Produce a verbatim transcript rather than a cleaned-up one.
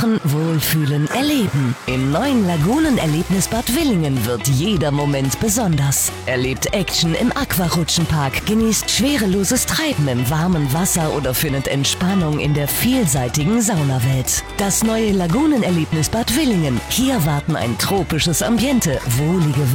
Eintauchen, Wohlfühlen, Erleben. Im neuen Lagunenerlebnisbad Willingen wird jeder Moment besonders. Erlebt Action im Aquarutschenpark, genießt schwereloses Treiben im warmen Wasser oder findet Entspannung in der vielseitigen Saunawelt. Das neue Lagunenerlebnisbad Willingen. Hier warten ein tropisches Ambiente, wohlige